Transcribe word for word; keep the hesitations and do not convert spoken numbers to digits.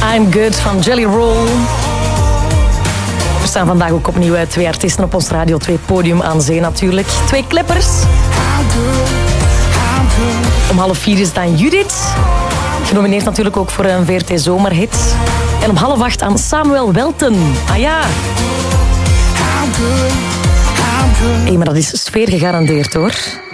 I'm Good van Jelly Roll. Er staan vandaag ook opnieuw twee artiesten op ons Radio twee podium aan zee natuurlijk. Twee klippers. Om half vier is dan Judith. Genomineerd natuurlijk ook voor een V R T Zomerhit. En om half acht aan Samuel Welten. Ah ja. Hé, hey, maar dat is sfeer gegarandeerd hoor.